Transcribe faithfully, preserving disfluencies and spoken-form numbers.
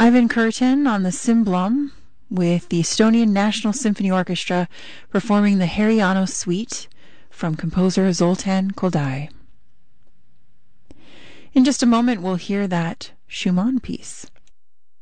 Ivan Curtin on the Cymbalum with the Estonian National Symphony Orchestra performing the Heriano Suite from composer Zoltan Koldai. In just a moment, we'll hear that Schumann piece.